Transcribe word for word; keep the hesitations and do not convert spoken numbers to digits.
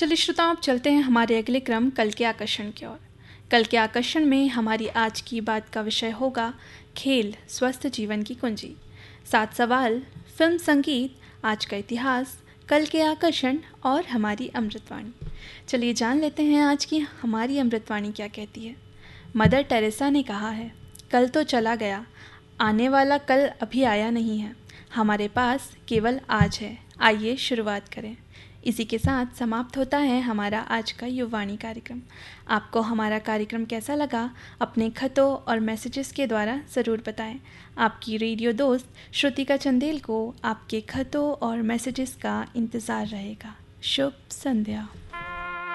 चलिए श्रोताओं, अब चलते हैं हमारे अगले क्रम कल के आकर्षण की ओर। कल के आकर्षण में हमारी आज की बात का विषय होगा खेल स्वस्थ जीवन की कुंजी। सात सवाल, फिल्म संगीत, आज का इतिहास, कल के आकर्षण और हमारी अमृतवाणी। चलिए जान लेते हैं आज की हमारी अमृतवाणी क्या कहती है। मदर टेरेसा ने कहा है, कल तो चला गया, आने वाला कल अभी आया नहीं है, हमारे पास केवल आज है, आइए शुरुआत करें। इसी के साथ समाप्त होता है हमारा आज का युववाणी कार्यक्रम। आपको हमारा कार्यक्रम कैसा लगा अपने खतों और मैसेजेस के द्वारा ज़रूर बताएं। आपकी रेडियो दोस्त श्रुतिका चंदेल को आपके खतों और मैसेजेस का इंतज़ार रहेगा। शुभ संध्या।